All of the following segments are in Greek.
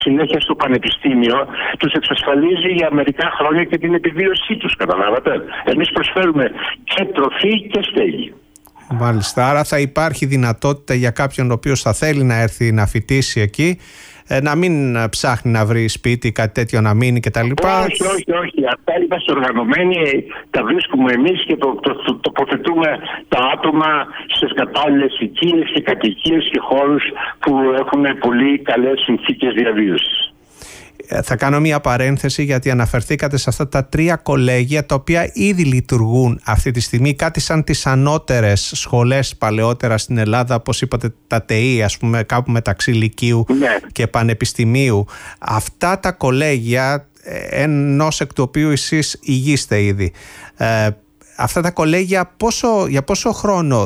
συνέχεια στο πανεπιστήμιο, τους εξασφαλίζει για μερικά χρόνια και την επιβίωσή τους, καταλάβατε. Εμείς προσφέρουμε και τροφή και στέγη. Μάλιστα, άρα θα υπάρχει δυνατότητα για κάποιον ο οποίος θα θέλει να έρθει να φοιτήσει εκεί, να μην ψάχνει να βρει σπίτι, κάτι τέτοιο να μείνει κτλ. Όχι. Αυτά είμαστε οργανωμένοι, τα βρίσκουμε εμείς και τοποθετούμε τα άτομα στις κατάλληλες οικίες και κατοικίες και χώρους που έχουν πολύ καλές συνθήκες διαβίωσης. Θα κάνω μια παρένθεση, γιατί αναφερθήκατε σε αυτά τα 3 κολέγια τα οποία ήδη λειτουργούν αυτή τη στιγμή, κάτι σαν τις ανώτερες σχολές παλαιότερα στην Ελλάδα, όπως είπατε τα ΤΕΗ, ας πούμε, κάπου μεταξύ λυκείου και πανεπιστημίου. Αυτά τα κολέγια, ενός εκ του οποίου εσείς ηγείστε ήδη, αυτά τα κολέγια για πόσο χρόνο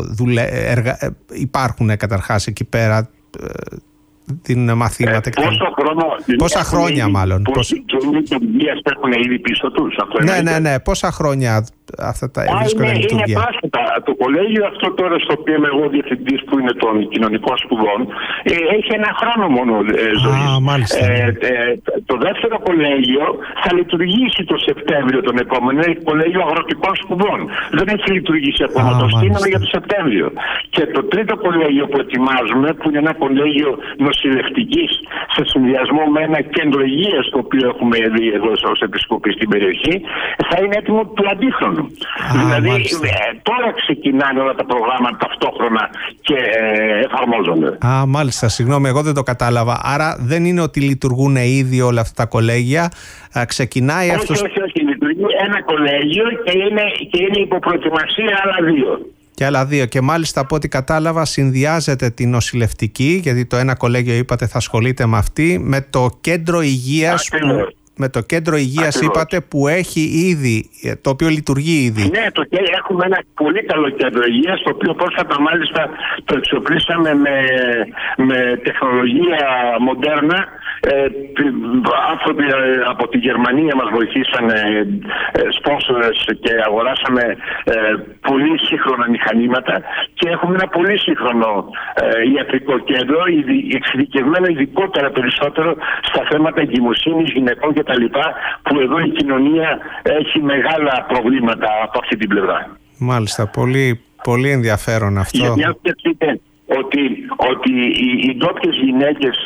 υπάρχουν καταρχάς εκεί πέρα, την μαθήματα? Πόσα χρόνια μάλλον? Πόσοι έχουν ήδη πίσω τους? Ναι. Πόσα χρόνια αυτά τα βρίσκονται λειτουργία? Είναι πρόσφατα. Το κολέγιο αυτό τώρα, στο οποίο είμαι εγώ διευθυντής, που είναι των κοινωνικών σπουδών, έχει 1 χρόνο μόνο ζωής. Το δεύτερο κολέγιο θα λειτουργήσει το Σεπτέμβριο τον επόμενο. Είναι κολέγιο αγροτικών σπουδών. Δεν έχει λειτουργήσει ακόμα. Το στείλαμε για το Σεπτέμβριο. Και το τρίτο κολέγιο που ετοιμάζουμε, που είναι ένα κολέγιο νοσηλευτικής σε συνδυασμό με ένα κέντρο υγείας, το οποίο έχουμε δει εδώ ως επισκοπή στην περιοχή, θα είναι έτοιμο του αντίχρονου. Δηλαδή τώρα ξεκινάνε όλα τα προγράμματα ταυτόχρονα και εφαρμόζονται. Μάλιστα, συγγνώμη, εγώ δεν το κατάλαβα. Άρα δεν είναι ότι λειτουργούν ήδη όλα αυτά τα κολέγια? Ξεκινάει αυτό? Όχι, λειτουργεί ένα κολέγιο και είναι υποπροετοιμασία άλλα 2. Και άλλα 2. Και μάλιστα, από ό,τι κατάλαβα, συνδυάζεται την νοσηλευτική, γιατί το ένα κολέγιο είπατε θα ασχολείται με αυτή, με το κέντρο υγείας. Με το κέντρο υγείας είπατε, που έχει ήδη, το οποίο λειτουργεί ήδη. Ναι, έχουμε ένα πολύ καλό κέντρο υγείας, το οποίο πρόσφατα μάλιστα το εξοπλίσαμε με τεχνολογία μοντέρνα. Άνθρωποι από τη Γερμανία μας βοηθήσαν, σπόνσορες, και αγοράσαμε πολύ σύγχρονα μηχανήματα και έχουμε ένα πολύ σύγχρονο ιατρικό κέντρο, εξειδικευμένο ειδικότερα περισσότερο στα θέματα εγκυμοσύνης, γυναικών κτλ., που εδώ η κοινωνία έχει μεγάλα προβλήματα από αυτή την πλευρά. Μάλιστα, πολύ, πολύ ενδιαφέρον αυτό. Γιατί αν σκεφτείτε ότι οι ντόπιες γυναίκες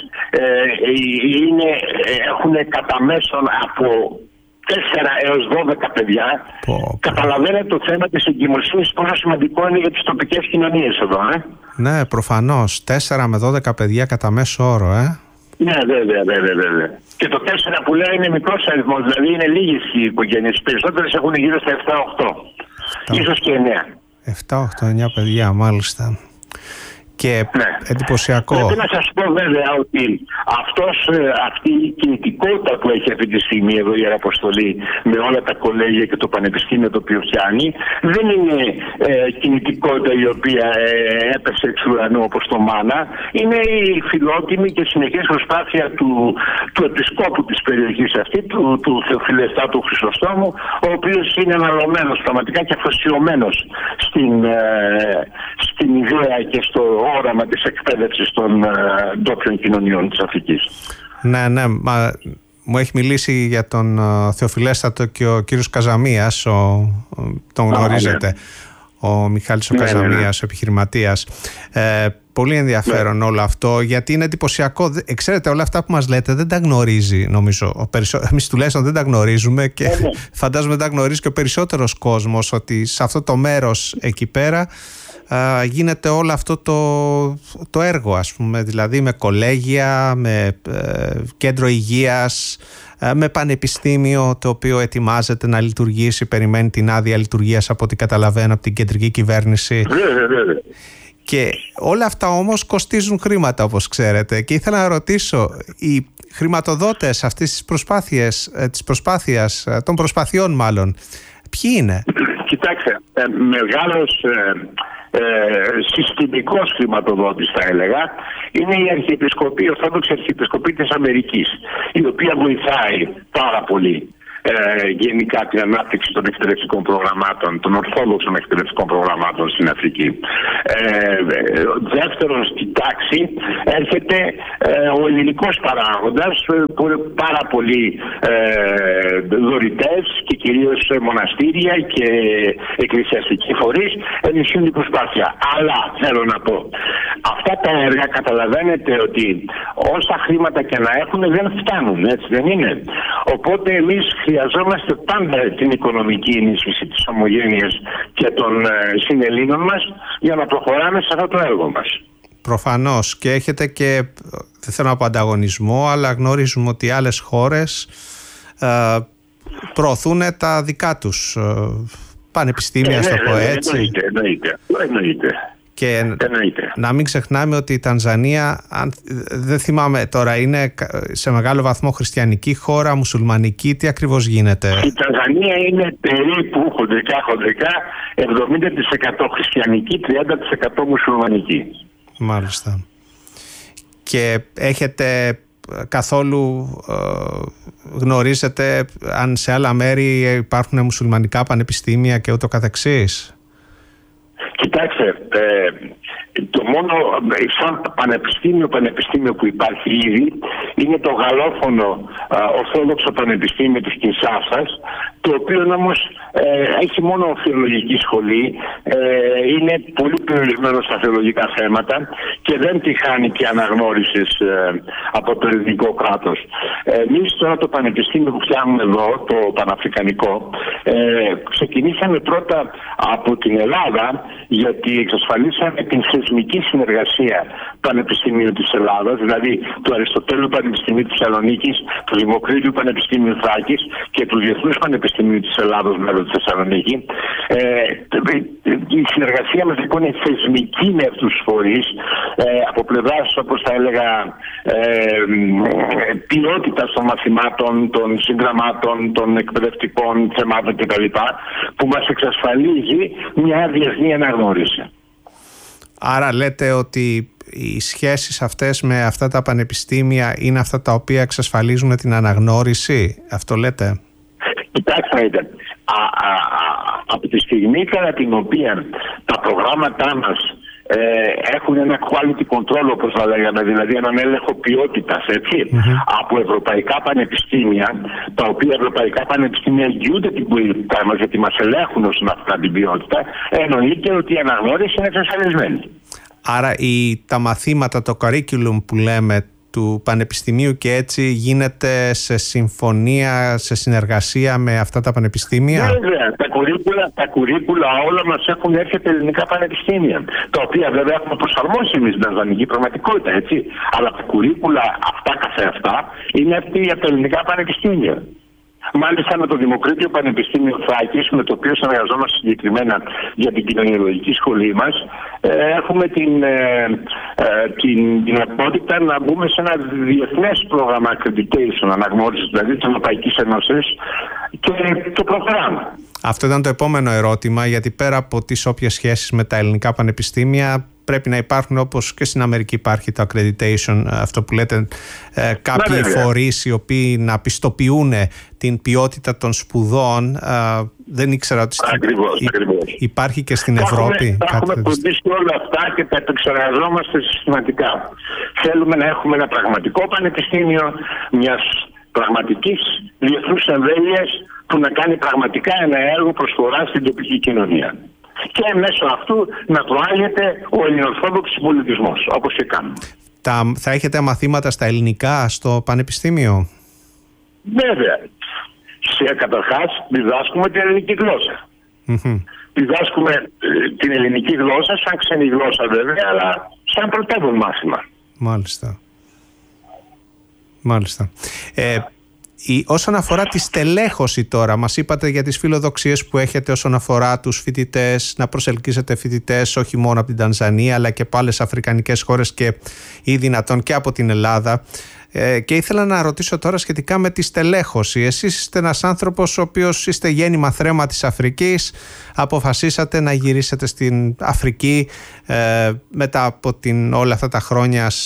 έχουν κατά μέσον από 4 έως 12 παιδιά, καταλαβαίνετε το θέμα της εγκυμοσύνης πόσο σημαντικό είναι για τις τοπικές κοινωνίες εδώ. Ναι, προφανώς. 4 με 12 παιδιά κατά μέσο όρο, Ναι, βέβαια. Και το 4 που λέει είναι μικρός αριθμός, δηλαδή είναι λίγες οι οικογένειες. Οι περισσότερες έχουν γύρω στα 7-8, ίσως και 9. 7-8-9 παιδιά, μάλιστα. Και εντυπωσιακό. Πρέπει να σας πω βέβαια ότι αυτή η κινητικότητα που έχει αυτή τη στιγμή εδώ η Ιεραποστολή, με όλα τα κολέγια και το πανεπιστήμιο το οποίο φτιάνει, δεν είναι κινητικότητα η οποία έπεσε εξ ουρανού όπως το μάνα. Είναι η φιλότιμη και συνεχής προσπάθεια του επισκόπου της περιοχής αυτή, του Θεοφιλεστάτου Χρυσοστόμου, ο οποίος είναι αναλωμένος πραγματικά και αφοσιωμένος στην ιδέα και στο όραμα της εκπαίδευσης των ντόπιων κοινωνιών της Αφρικής. Ναι, μου έχει μιλήσει για τον Θεοφιλέστατο και ο κύριος Καζαμίας, τον γνωρίζετε, ο Μιχάλης ο Καζαμίας, ο επιχειρηματίας. Πολύ ενδιαφέρον όλο αυτό, γιατί είναι εντυπωσιακό. Ξέρετε, όλα αυτά που μας λέτε δεν τα γνωρίζει, νομίζω. Εμείς τουλάχιστον δεν τα γνωρίζουμε και φαντάζομαι δεν τα γνωρίζει και ο περισσότερος κόσμος, ότι σε αυτό το μέρος εκεί πέρα γίνεται όλο αυτό το έργο, ας πούμε, δηλαδή με κολέγια, με κέντρο υγείας, με πανεπιστήμιο το οποίο ετοιμάζεται να λειτουργήσει, περιμένει την άδεια λειτουργίας από ό,τι καταλαβαίνω από την κεντρική κυβέρνηση. Και όλα αυτά όμως κοστίζουν χρήματα, όπως ξέρετε, και ήθελα να ρωτήσω, οι χρηματοδότες αυτής της προσπάθειας, των προσπαθειών μάλλον, ποιοι είναι? Κοιτάξτε, μεγάλος συστημικός χρηματοδότης θα έλεγα είναι η Αρχιεπισκοπή, η Ορθόδοξη Αρχιεπισκοπή της Αμερικής, η οποία βοηθάει πάρα πολύ γενικά την ανάπτυξη των εκπαιδευτικών προγραμμάτων, των ορθόδοξων εκπαιδευτικών προγραμμάτων στην Αφρική. Δεύτερον στην τάξη έρχεται ο ελληνικός παράγοντας, που είναι πάρα πολλοί δωρητές και κυρίως μοναστήρια και εκκλησιαστικοί φορείς ενισχύουν την προσπάθεια. Αλλά θέλω να πω, αυτά τα έργα καταλαβαίνετε ότι όσα χρήματα και να έχουν δεν φτάνουν, έτσι δεν είναι? Οπότε εμείς χρειαζόμαστε πάντα την οικονομική ενίσχυση της ομογένειας και των συνελλήνων μας για να προχωράμε σε αυτό το έργο μας. Προφανώς, και έχετε και, δεν θέλω να πω ανταγωνισμό, αλλά γνωρίζουμε ότι άλλες χώρες προωθούν τα δικά τους πανεπιστήμια, στο πω έτσι. Εννοείται. Και να μην ξεχνάμε ότι η Τανζανία, δεν θυμάμαι τώρα, είναι σε μεγάλο βαθμό χριστιανική χώρα, μουσουλμανική, τι ακριβώς γίνεται? Η Τανζανία είναι περίπου χοντρικά 70% χριστιανική, 30% μουσουλμανική. Μάλιστα. Και έχετε καθόλου γνωρίζετε αν σε άλλα μέρη υπάρχουν μουσουλμανικά πανεπιστήμια και ούτω καθεξής? Κοιτάξτε, το μόνο σαν πανεπιστήμιο που υπάρχει ήδη είναι το γαλλόφωνο Ορθόδοξο Πανεπιστήμιο της Κινσάσας, το οποίο όμως έχει μόνο θεολογική σχολή, είναι πολύ περιορισμένο στα θεολογικά θέματα και δεν τη χάνει και αναγνώρισης από το ελληνικό κράτος. Εμείς τώρα το πανεπιστήμιο που φτιάχνουμε εδώ, το Παναφρικανικό, ξεκινήσαμε πρώτα από την Ελλάδα, γιατί εξασφαλίσαμε την θεσμική συνεργασία του Πανεπιστημίου της Ελλάδας, δηλαδή του Αριστοτέλειου Πανεπιστημίου της Θεσσαλονίκης, του Δημοκρίτιου Πανεπιστημίου Θράκης και του Διεθνούς Πανεπιστημίου της Ελλάδος μέλος της Θεσσαλονίκη. Η συνεργασία μας λοιπόν είναι θεσμική με αυτούς τους φορείς, από πλευράς, όπως θα έλεγα, ποιότητας των μαθημάτων, των συγγραμμάτων, των εκπαιδευτικών θεμάτων κτλ., που μας εξασφαλίζει μια διεθνή αναγνώριση. Άρα λέτε ότι οι σχέσεις αυτές με αυτά τα πανεπιστήμια είναι αυτά τα οποία εξασφαλίζουν την αναγνώριση? Αυτό λέτε? Κοιτάξτε, από τη στιγμή κατά την οποία τα προγράμματά μας έχουν ένα quality control, όπως θα λέγαμε, δηλαδή έναν έλεγχο ποιότητας, έτσι, από ευρωπαϊκά πανεπιστήμια, τα οποία ευρωπαϊκά πανεπιστήμια εγγυούνται την ποιότητά μας, γιατί μας ελέγχουν όσον αφορά την ποιότητα, εννοείται ότι η αναγνώριση είναι εξασφαλισμένη. Άρα τα μαθήματα, το curriculum που λέμε του πανεπιστημίου και έτσι γίνεται σε συμφωνία, σε συνεργασία με αυτά τα πανεπιστήμια? Βέβαια, τα κουρίκουλα όλα μας έχουν έρθει από τα ελληνικά πανεπιστήμια, τα οποία βέβαια έχουμε προσαρμόσει εμείς στην τανζανική πραγματικότητα, έτσι. Αλλά τα κουρίκουλα αυτά καθεαυτά είναι αυτοί από τα ελληνικά πανεπιστήμια. Μάλιστα με το Δημοκρίτιο Πανεπιστήμιο Θράκης, με το οποίο συνεργαζόμαστε συγκεκριμένα για την κοινωνιολογική σχολή μας, έχουμε την δυνατότητα να μπούμε σε ένα διεθνές πρόγραμμα accreditation, αναγνώρισης δηλαδή της Ευρωπαϊκής Ένωσης, και το προχωράμε. Αυτό ήταν το επόμενο ερώτημα, γιατί πέρα από τις όποιες σχέσεις με τα ελληνικά πανεπιστήμια, πρέπει να υπάρχουν, όπως και στην Αμερική υπάρχει το accreditation, αυτό που λέτε, κάποιοι φορείς οι οποίοι να πιστοποιούν την ποιότητα των σπουδών. Δεν ήξερα ότι υπάρχει και στην Ευρώπη. Έχουμε φροντίσει όλα αυτά και τα επεξεργαζόμαστε συστηματικά. Θέλουμε να έχουμε ένα πραγματικό πανεπιστήμιο μιας πραγματικής διεθνούς εμβέλειας, που να κάνει πραγματικά ένα έργο προσφορά στην τοπική κοινωνία. Και μέσω αυτού να προάγεται ο ελληνοορθόδοξος πολιτισμός, όπως και κάνουμε. Θα έχετε μαθήματα στα ελληνικά στο πανεπιστήμιο? Βέβαια. Καταρχάς διδάσκουμε την ελληνική γλώσσα. Διδάσκουμε την ελληνική γλώσσα σαν ξένη γλώσσα βέβαια, αλλά σαν πρωτεύον μάθημα. Μάλιστα. Όσον αφορά τη στελέχωση τώρα, μας είπατε για τις φιλοδοξίες που έχετε όσον αφορά τους φοιτητές, να προσελκύσετε φοιτητές όχι μόνο από την Τανζανία αλλά και από άλλες αφρικανικές χώρες και ή δυνατόν και από την Ελλάδα. Και ήθελα να ρωτήσω τώρα σχετικά με τη στελέχωση. Εσείς είστε ένας άνθρωπος ο οποίος είστε γέννημα θρέμα της Αφρικής, αποφασίσατε να γυρίσετε στην Αφρική μετά από όλα αυτά τα χρόνια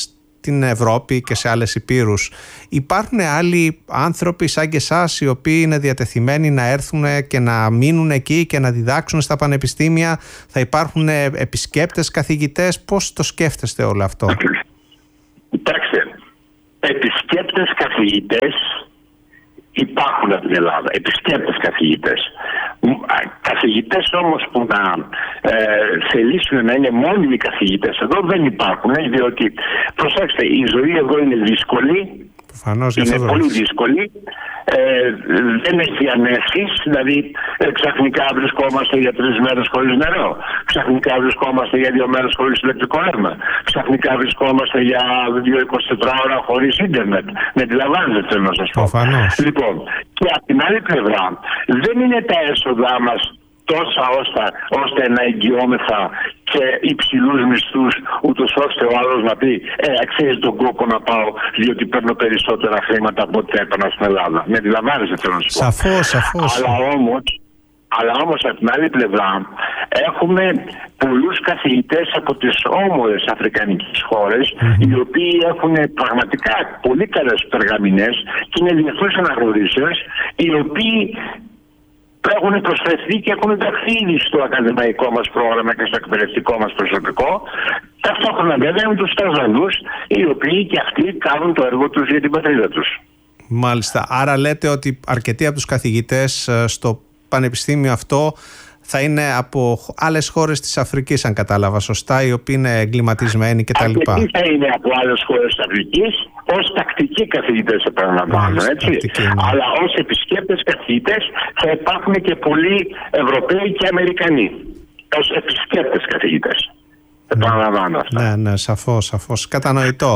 την Ευρώπη και σε άλλες υπήρους. Υπάρχουν άλλοι άνθρωποι σαν και εσάς οι οποίοι είναι διατεθειμένοι να έρθουν και να μείνουν εκεί και να διδάξουν στα πανεπιστήμια? Θα υπάρχουν επισκέπτες, καθηγητές? Πώς το σκέφτεστε όλο αυτό? Κοιτάξτε, επισκέπτες, καθηγητές υπάρχουν από την Ελλάδα. Επισκέπτες, καθηγητές. Καθηγητές όμως που να θελήσουν να είναι μόνιμοι καθηγητές εδώ δεν υπάρχουν, διότι προσέξτε, η ζωή εδώ είναι δύσκολη. Προφανώς, είναι πολύ δύσκολη. Δεν έχει ανέσεις, δηλαδή ξαφνικά βρισκόμαστε για 3 μέρες χωρίς νερό, ξαφνικά βρισκόμαστε για 2 μέρες χωρίς ηλεκτρικό ρεύμα, ξαφνικά βρισκόμαστε για 2-24 ώρα χωρίς ίντερνετ. Με αντιλαμβάνετε, θέλω να σας πω. Λοιπόν, και από την άλλη πλευρά δεν είναι τα έσοδά μας τόσα ώστε να εγγυόμεθα και υψηλούς μισθούς, ούτως ώστε ο άλλος να πει αξίζει τον κόπο να πάω διότι παίρνω περισσότερα χρήματα από ό,τι έπαιρνα στην Ελλάδα. Με αντιλαμβάνεστε, θέλω να σου πω. Σαφώς. Αλλά όμως από την άλλη πλευρά έχουμε πολλούς καθηγητές από τις όμορες αφρικανικές χώρες, οι οποίοι έχουν πραγματικά πολύ καλές περγαμηνές και είναι διεθνώς αναγνωρίσεως, οι οποίοι έχουν προσφερθεί και έχουν ενταχθεί ήδη στο ακαδημαϊκό μας πρόγραμμα και στο εκπαιδευτικό μας προσωπικό. Ταυτόχρονα βέβαια με τους σταζανούς, οι οποίοι και αυτοί κάνουν το έργο τους για την πατρίδα τους. Μάλιστα. Άρα λέτε ότι αρκετοί από τους καθηγητές στο πανεπιστήμιο αυτό θα είναι από άλλες χώρες της Αφρικής, αν κατάλαβα σωστά, οι οποίοι είναι εγκληματισμένοι κτλ. Αρκετοί θα είναι από άλλες χώρες της Αφρικής, ως τακτικοί καθηγητές, επαναλαμβάνω, έτσι. Αλλά ως επισκέπτες καθηγητές θα υπάρχουν και πολλοί Ευρωπαίοι και Αμερικανοί. Ως επισκέπτες καθηγητές. Επαναλαμβάνω αυτά. Ναι, σαφώς. Κατανοητό.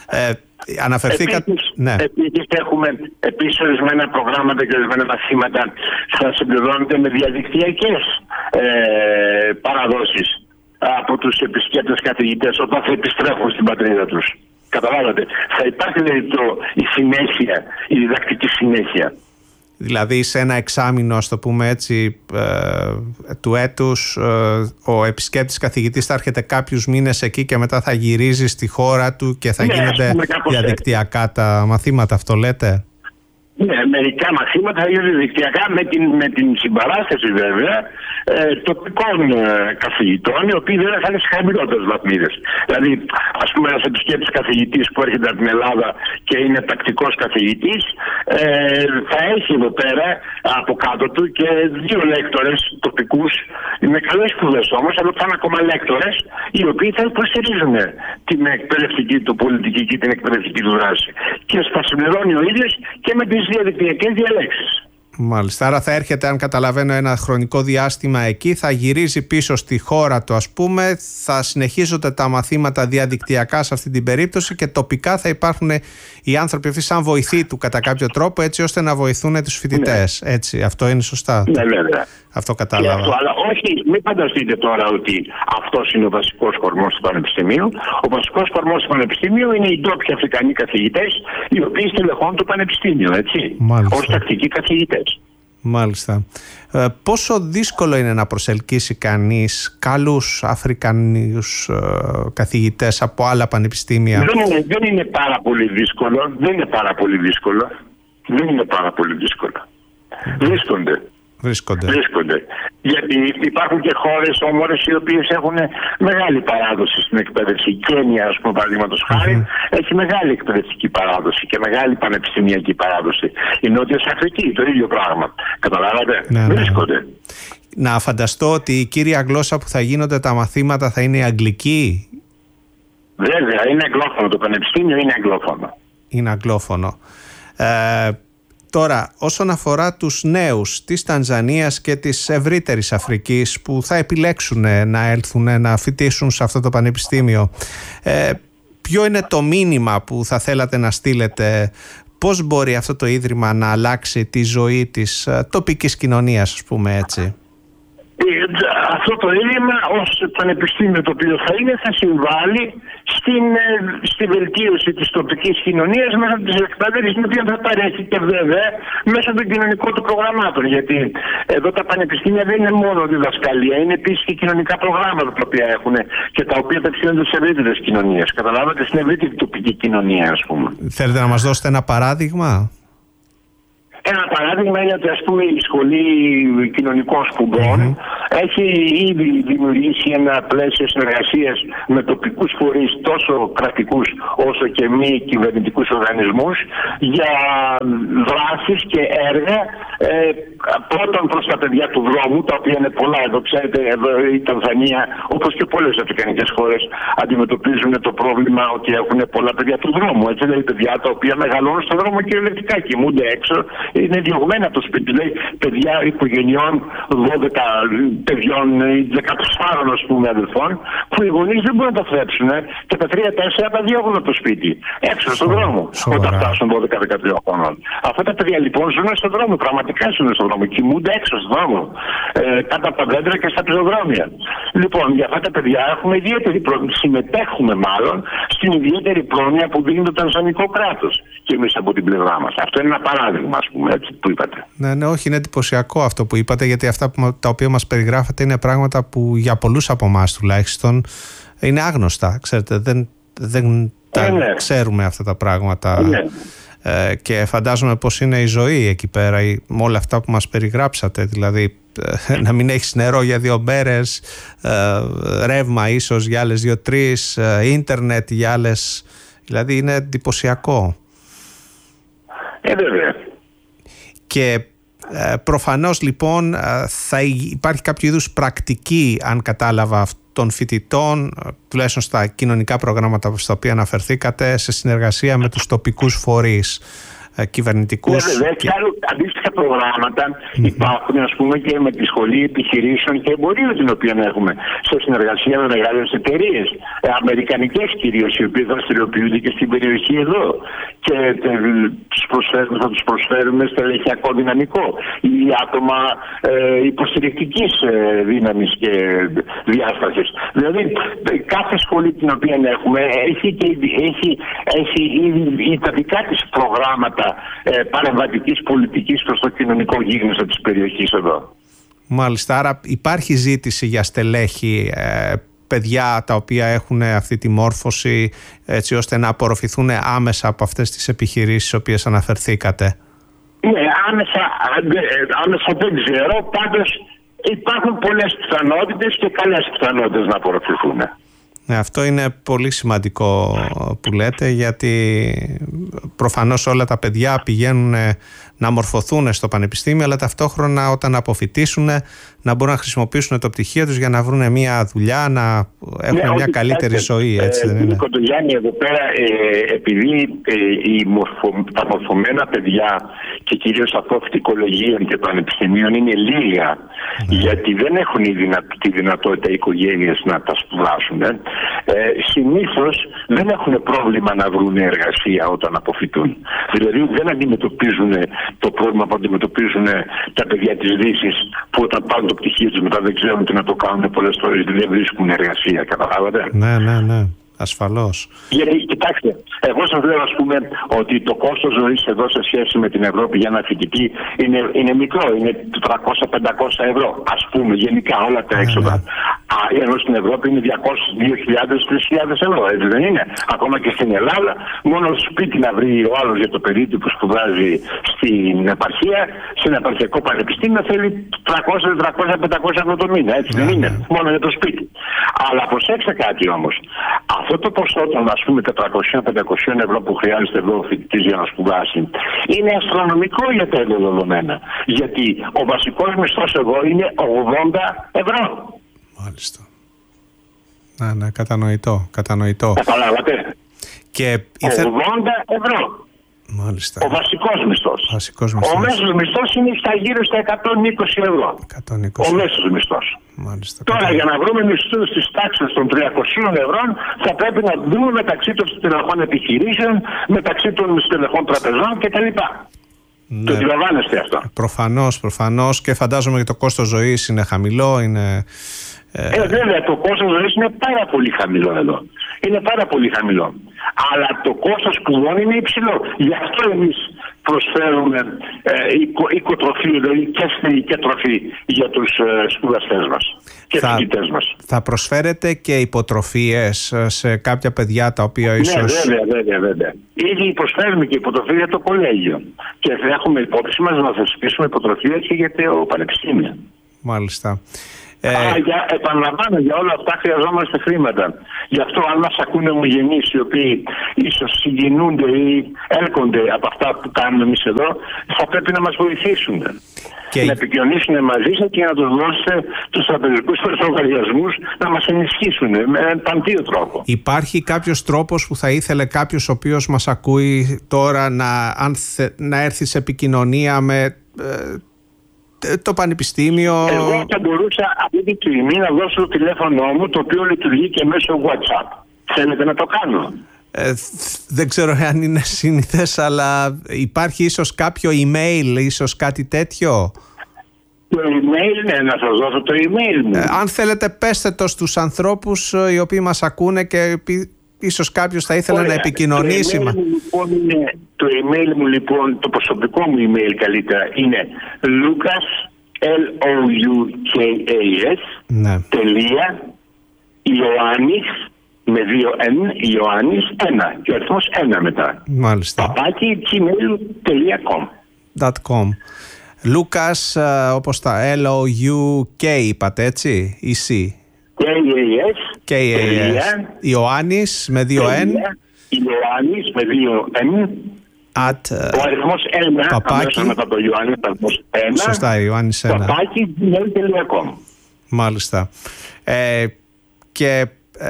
Επίσης έχουμε ορισμένα προγράμματα και ορισμένα μαθήματα θα συμπληρώνονται με διαδικτυακές παραδόσεις από τους επισκέπτες καθηγητές όταν θα επιστρέφουν στην πατρίδα τους. Καταλάβατε, θα υπάρχει η συνέχεια, η διδακτική συνέχεια. Δηλαδή σε ένα εξάμηνο, ας το πούμε έτσι, του έτους, ο επισκέπτης καθηγητής θα έρχεται κάποιους μήνες εκεί και μετά θα γυρίζει στη χώρα του και θα γίνονται διαδικτυακά τα μαθήματα, αυτό λέτε? Ναι, μερικά μαθήματα θα γίνονται διαδικτυακά με την συμπαράσταση βέβαια τοπικών καθηγητών, οι οποίοι δεν θα είναι σε χαμηλότερες βαθμίδες. Δηλαδή, ας πούμε, ένας επισκέπτης καθηγητής που έρχεται από την Ελλάδα και είναι τακτικός καθηγητής, θα έχει εδώ πέρα από κάτω του και 2 λέκτορες τοπικούς, με καλές σπουδές όμως, αλλά θα είναι ακόμα λέκτορες, οι οποίοι θα υποστηρίζουν την εκπαιδευτική του πολιτική και την εκπαιδευτική του δράση. Και θα συμπληρώνει ο ίδιος και με τις διαδικτυακές διαλέξεις. Μάλιστα, άρα θα έρχεται, αν καταλαβαίνω, ένα χρονικό διάστημα εκεί, θα γυρίζει πίσω στη χώρα του, ας πούμε, θα συνεχίζονται τα μαθήματα διαδικτυακά σε αυτή την περίπτωση και τοπικά θα υπάρχουν οι άνθρωποι αυτοί σαν βοηθοί του κατά κάποιο τρόπο, έτσι ώστε να βοηθούν τους φοιτητές. Ναι. Έτσι, αυτό είναι σωστά? Ναι, βέβαια. Αυτό κατάλαβα. Αλλά όχι, μην φανταστείτε τώρα ότι αυτός είναι ο βασικός κορμός του Πανεπιστημίου. Ο βασικός κορμός του Πανεπιστημίου είναι οι ντόπιοι Αφρικανοί καθηγητές, οι οποίοι στελεχώνουν το Πανεπιστήμιο, έτσι. Ως τακτικοί καθηγητές. Μάλιστα. Πόσο δύσκολο είναι να προσελκύσει κανείς καλούς Αφρικανούς καθηγητές από άλλα πανεπιστήμια? Δεν είναι πάρα πολύ δύσκολο. Βρίσκονται. Γιατί υπάρχουν και χώρες όμορες οι οποίες έχουν μεγάλη παράδοση στην εκπαίδευση. Η Κένια, ας πούμε, παραδείγματος χάρη, έχει μεγάλη εκπαιδευτική παράδοση και μεγάλη πανεπιστημιακή παράδοση. Η Νότια Αφρική, το ίδιο πράγμα. Καταλάβατε, βρίσκονται. Να φανταστώ ότι η κύρια γλώσσα που θα γίνονται τα μαθήματα θα είναι η αγγλική. Βέβαια, είναι αγγλόφωνο. Το πανεπιστήμιο είναι αγγλόφωνο. Τώρα, όσον αφορά τους νέους της Τανζανίας και της ευρύτερης Αφρικής που θα επιλέξουν να έλθουν να φοιτήσουν σε αυτό το πανεπιστήμιο, ποιο είναι το μήνυμα που θα θέλατε να στείλετε? Πώς μπορεί αυτό το ίδρυμα να αλλάξει τη ζωή της τοπικής κοινωνίας, ας πούμε έτσι? Αυτό το ίδρυμα ως πανεπιστήμιο το οποίο θα είναι, θα συμβάλλει στη βελτίωση της τοπικής κοινωνίας μέσω της εκπαίδευσης, την οποία θα παρέχεται βέβαια μέσω των κοινωνικών του προγραμμάτων. Γιατί εδώ τα πανεπιστήμια δεν είναι μόνο διδασκαλία, είναι επίσης και κοινωνικά προγράμματα τα οποία έχουν και τα οποία απευθύνονται σε ευρύτερες κοινωνίες. Καταλάβατε, στην ευρύτερη τοπική κοινωνία, ας πούμε. Θέλετε να μας δώσετε ένα παράδειγμα? Ένα παράδειγμα είναι ότι, ας πούμε, η Σχολή Κοινωνικών Σπουδών έχει ήδη δημιουργήσει ένα πλαίσιο συνεργασίας με τοπικούς φορείς, τόσο κρατικούς όσο και μη κυβερνητικούς οργανισμούς, για δράσεις και έργα πρώτον προς τα παιδιά του δρόμου, τα οποία είναι πολλά. Εδώ ξέρετε, εδώ η Τανζανία, όπως και πολλές αφρικανικές χώρες, αντιμετωπίζουν το πρόβλημα ότι έχουν πολλά παιδιά του δρόμου. Έτσι, δηλαδή παιδιά τα οποία μεγαλώνουν στον δρόμο κυριολεκτικά, κοιμούνται έξω, είναι διωγμένα από το σπίτι. Δηλαδή, παιδιά οικογενειών 12 παιδιών ή 14, ας πούμε, αδελφών, που οι γονείς δεν μπορούν να τα θρέψουν και τα 3-4 τα διώγουν από το σπίτι, έξω στον δρόμο, όταν φτάσουν 12-13 χρόνων. Αυτά τα παιδιά λοιπόν ζουν στον δρόμο, πραγματικά ζουν στον δρόμο, κοιμούνται έξω στον δρόμο, κάτω από τα δέντρα και στα πεζοδρόμια. Λοιπόν, για αυτά τα παιδιά έχουμε ιδιαίτερη πρόνοια, συμμετέχουμε μάλλον στην ιδιαίτερη πρόνοια που δίνει το τανζανικό κράτος και εμείς από την πλευρά μας. Αυτό είναι ένα παράδειγμα, ας πούμε, έτσι, που είπατε. Ναι, όχι, είναι εντυπωσιακό αυτό που είπατε, γιατί αυτά τα οποία μας περιγράφατε είναι πράγματα που για πολλούς από εμάς τουλάχιστον είναι άγνωστα. Ξέρετε, δεν τα ξέρουμε αυτά τα πράγματα. Και φαντάζομαι πως είναι η ζωή εκεί πέρα με όλα αυτά που μας περιγράψατε, δηλαδή να μην έχεις νερό για 2 μέρες, ρεύμα ίσως για άλλες 2-3, ίντερνετ για άλλες, δηλαδή είναι εντυπωσιακό. Βέβαια. Και προφανώς λοιπόν θα υπάρχει κάποιο είδους πρακτική, αν κατάλαβα, των φοιτητών, τουλάχιστον στα κοινωνικά προγράμματα στα οποία αναφερθήκατε, σε συνεργασία με τους τοπικούς φορείς κυβερνητικούς. Βέβαια, και άλλα αντίστοιχα προγράμματα υπάρχουν, ας πούμε, και με τη Σχολή Επιχειρήσεων και Εμπορίου, την οποία έχουμε σε συνεργασία με μεγάλες εταιρείες, αμερικανικές κυρίως, οι οποίες δραστηριοποιούνται και στην περιοχή εδώ. Και θα τους προσφέρουμε στελεχειακό δυναμικό ή άτομα υποστηρικτικής δύναμης και διάστασης. Δηλαδή, κάθε σχολή την οποία έχουμε έχει ήδη τα δικά της προγράμματα παρεμβατικής πολιτικής προς το κοινωνικό γίγνεσθε της περιοχής εδώ. Μάλιστα, άρα υπάρχει ζήτηση για στελέχη, παιδιά τα οποία έχουν αυτή τη μόρφωση, έτσι ώστε να απορροφηθούν άμεσα από αυτές τις επιχειρήσεις στις οποίες αναφερθήκατε? Ναι, άμεσα δεν ξέρω, πάντως υπάρχουν πολλές πιθανότητες και καλές πιθανότητες να απορροφηθούν. Ναι, αυτό είναι πολύ σημαντικό που λέτε, γιατί προφανώς όλα τα παιδιά πηγαίνουν να μορφωθούν στο πανεπιστήμιο, αλλά ταυτόχρονα όταν αποφοιτήσουν να μπορούν να χρησιμοποιήσουν το πτυχίο τους για να βρουν μια δουλειά, να έχουν μια καλύτερη ζωή, έτσι δεν είναι? Κοντογιάννη, εδώ πέρα, επειδή τα μορφωμένα παιδιά και κυρίως απόφοιτοι κολεγίων και πανεπιστημίων είναι λίγα, γιατί δεν έχουν τη δυνατότητα οι οικογένειες να τα σπουδάσουν, συνήθως δεν έχουν πρόβλημα να βρουν εργασία όταν αποφοιτούν. Δηλαδή δεν αντιμετωπίζουν το πρόβλημα που αντιμετωπίζουν τα παιδιά της Δύσης, που όταν πάρουν το πτυχίο τους μετά δεν ξέρουν τι να το κάνουν, πολλές φορές δεν βρίσκουν εργασία. Καταλάβατε? Ναι. Ασφαλώς. Γιατί, κοιτάξτε, εγώ σας λέω, ας πούμε, ότι το κόστος ζωής εδώ σε σχέση με την Ευρώπη για ένα φοιτητή είναι μικρό, είναι 300-500 ευρώ, ας πούμε, γενικά όλα τα έξοδα. Ενώ στην Ευρώπη είναι 2.000-3.000 ευρώ, έτσι δεν είναι? Ακόμα και στην Ελλάδα, μόνο σπίτι να βρει ο άλλος για το παιδί του που σπουδάζει στην επαρχία, σε ένα επαρχιακό πανεπιστήμιο, θέλει 300-500 ευρώ το μήνα, έτσι δεν είναι? Μόνο για το σπίτι. Αλλά προσέξτε κάτι όμως. Αυτό το ποσό των, ας πούμε, 400-500 ευρώ που χρειάζεται εδώ ο φοιτητής για να σπουδάσει είναι αστρονομικό για τα δεδομένα. Γιατί ο βασικός μισθός εδώ είναι 80 ευρώ. Μάλιστα. Ναι, κατανοητό. Καταλάβατε? Και 80 ευρώ. Μάλιστα. Ο βασικός μισθός. Ο μέσος μισθός είναι γύρω στα 120 ευρώ. 120. Ο μέσος μισθός. Μάλιστα. Τώρα για να βρούμε μισθούς στις τάξεις των 300 ευρώ θα πρέπει να δούμε μεταξύ των στελεχών επιχειρήσεων, μεταξύ των στελεχών τραπεζών κτλ. Ναι. Το αντιλαμβάνεστε αυτό? Προφανώς, και φαντάζομαι και το κόστος ζωής είναι χαμηλό. Βέβαια, το κόστος ζωής είναι πάρα πολύ χαμηλό εδώ. Είναι πάρα πολύ χαμηλό. Αλλά το κόστος σπουδών είναι υψηλό. Γι' αυτό εμείς προσφέρουμε οικοτροφή, δηλαδή και τροφή για τους σπουδαστές μας και φοιτητές μας. Θα προσφέρετε και υποτροφίες σε κάποια παιδιά τα οποία ίσως... Ναι, βέβαια. Ήδη προσφέρουμε και υποτροφή για το κολέγιο. Και θα έχουμε υπόψη μας να θεσπίσουμε υποτροφίες και για το πανεπιστήμιο. Μάλιστα. Επαναλαμβάνω, για όλα αυτά χρειαζόμαστε χρήματα. Γι' αυτό, αν μας ακούνε ομογενείς οι οποίοι ίσως συγκινούνται ή έλκονται από αυτά που κάνουμε εμείς εδώ, θα πρέπει να μας βοηθήσουν. Να επικοινωνήσουν μαζί σας και να τους δώσετε τους τραπεζικούς λογαριασμούς να μας ενισχύσουν με παντίο τρόπο. Υπάρχει κάποιος τρόπος που θα ήθελε κάποιος ο οποίος μας ακούει τώρα να έρθει σε επικοινωνία με το πανεπιστήμιο? Εγώ θα μπορούσα αυτή τη στιγμή να δώσω το τηλέφωνο μου, το οποίο λειτουργεί και μέσω WhatsApp. Θέλετε να το κάνω? Δεν ξέρω αν είναι συνηθές, αλλά υπάρχει ίσως κάποιο email, ίσως κάτι τέτοιο? Το email, ναι, να σας δώσω το email μου. Αν θέλετε, πέστε το στους ανθρώπους οι οποίοι μας ακούνε και ίσως κάποιος θα ήθελε να επικοινωνήσει. Το email μου λοιπόν, το προσωπικό μου email καλύτερα, είναι Lucas, L-O-U-K-A-S Ιωάννης με 2N, Ιωάννης 1 και ο αριθμός 1 μετά. Μάλιστα. @gmail.com. Lucas, όπως τα L-O-U-K είπατε, έτσι, ή C? K-A-S Ιωάννης με 2N Ιωάννης με 2N ο αριθμός 1 αμέσως μετά το Ιωάννης, ο αριθμός 1. Σωστά, Ιωάννης 1 @gmail.com. Μάλιστα. Και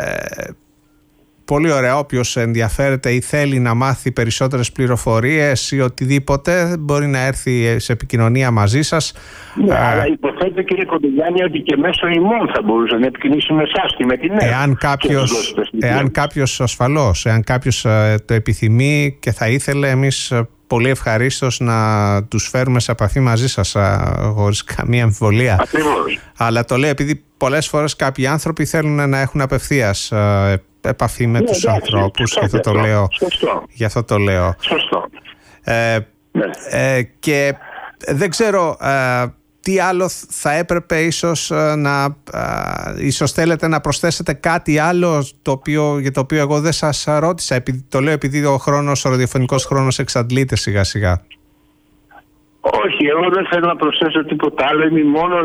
πολύ ωραία, όποιος ενδιαφέρεται ή θέλει να μάθει περισσότερες πληροφορίες ή οτιδήποτε μπορεί να έρθει σε επικοινωνία μαζί σας. Ναι, αλλά υποθέτω, κύριε Κοντογιάννη, ότι και μέσω ημών θα μπορούσε να επικοινωνήσει με εσάς και με την ΕΕ. Εάν κάποιος ασφαλώς, εάν κάποιος το επιθυμεί και θα ήθελε, εμείς πολύ ευχαρίστως να τους φέρουμε σε επαφή μαζί σας χωρίς καμία αμφιβολία. Ακριβώς. Αλλά το λέω επειδή πολλές φορές κάποιοι άνθρωποι θέλουν να έχουν απευθείας επαφή με τους ανθρώπους, γι' αυτό το λέω. Σωστό. Και δεν ξέρω τι άλλο θα έπρεπε ίσως θέλετε να προσθέσετε κάτι άλλο για το οποίο εγώ δεν σας ρώτησα. Το λέω επειδή ο ραδιοφωνικός χρόνος εξαντλείται σιγά σιγά. Όχι, εγώ δεν θέλω να προσθέσω τίποτα άλλο. Είναι μόνο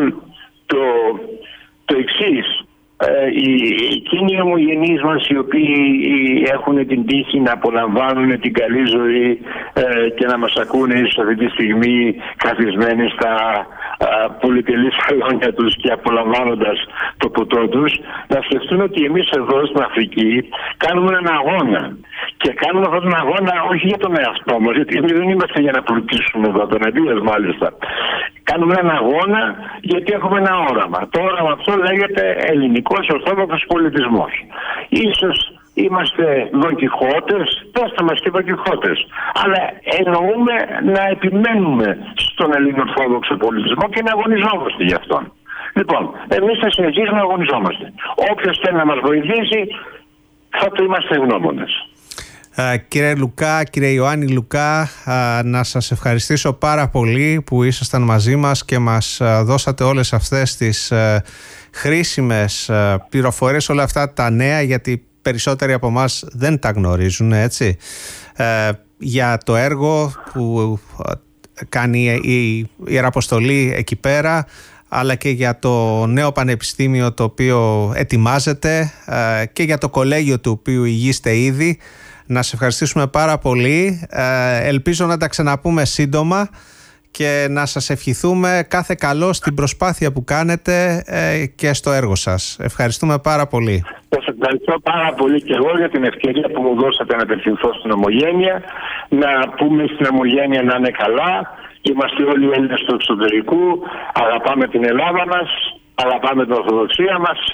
το εξής. Εκείνοι οι ομογενείς μας οι οποίοι έχουν την τύχη να απολαμβάνουν την καλή ζωή και να μας ακούνε ίσως αυτή τη στιγμή καθισμένοι στα πολυτελή σαλόνια τους και απολαμβάνοντας το ποτό τους, να σκεφτούν ότι εμείς εδώ στην Αφρική κάνουμε έναν αγώνα. Και κάνουμε αυτόν τον αγώνα όχι για τον εαυτό μας, γιατί εμείς δεν είμαστε για να πλουτίσουμε εδώ, τον αντίον μάλιστα. Κάνουμε έναν αγώνα γιατί έχουμε ένα όραμα. Το όραμα αυτό λέγεται ελληνικός ορθόδοξος πολιτισμός. Ίσως είμαστε δοκιχώτες, πέστε μας και δοκιχώτες. Αλλά εννοούμε να επιμένουμε στον ελληνοορθόδοξο πολιτισμό και να αγωνιζόμαστε γι' αυτόν. Λοιπόν, εμείς θα συνεχίσουμε να αγωνιζόμαστε. Όποιος θέλει να μας βοηθήσει, θα το είμαστε ευγνώμονες. Κύριε Λουκά, κύριε Ιωάννη Λουκά, να σας ευχαριστήσω πάρα πολύ που ήσασταν μαζί μας και μας δώσατε όλες αυτές τις χρήσιμες πληροφορίες, όλα αυτά τα νέα, γιατί περισσότεροι από εμάς δεν τα γνωρίζουν, έτσι, για το έργο που κάνει η Ιεραποστολή εκεί πέρα, αλλά και για το νέο πανεπιστήμιο το οποίο ετοιμάζεται και για το κολέγιο του οποίου ηγείστε ήδη. Να σε ευχαριστήσουμε πάρα πολύ. Ελπίζω να τα ξαναπούμε σύντομα και να σας ευχηθούμε κάθε καλό στην προσπάθεια που κάνετε και στο έργο σας. Ευχαριστούμε πάρα πολύ. Σας ευχαριστώ πάρα πολύ και εγώ για την ευκαιρία που μου δώσατε να απευθυνθώ στην Ομογένεια, να πούμε στην Ομογένεια να είναι καλά. Είμαστε όλοι Έλληνες του εξωτερικού, αγαπάμε την Ελλάδα μας, αγαπάμε την Ορθοδοξία μας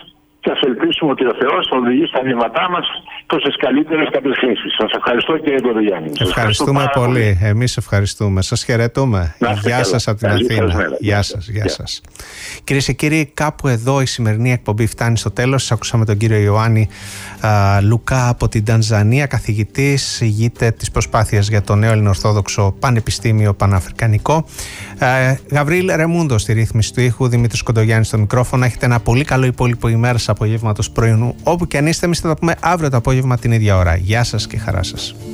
και ας ελπίσουμε ότι ο Θεός θα οδηγήσει τα βήματά μας προς τις καλύτερες κατευθύνσεις. Σας ευχαριστώ, κύριε Κοντογιάννη. Ευχαριστούμε πολύ. Εμείς ευχαριστούμε. Σας χαιρετούμε. Γεια σας από την Αθήνα. Γεια σας. Γεια σας. Κυρίες και κύριοι, κάπου εδώ η σημερινή εκπομπή φτάνει στο τέλος. Σας ακούσαμε τον κύριο Ιωάννη Λουκά από την Τανζανία, καθηγητής, ηγείται της προσπάθειας για το νέο Ελληνοορθόδοξο Πανεπιστήμιο Παναφρικανικό. Γαβρίλ Ρεμούντο στη ρύθμιση του ήχου, Δημήτρης Κοντογιάννης στο μικρόφωνο. Έχετε ένα πολύ καλό υπόλοιπο ημέρας απογεύματος πρωινού. Όπου και αν είστε, εμείς θα τα πούμε αύριο το απόγευμα την ίδια ώρα. Γεια σας και χαρά σας.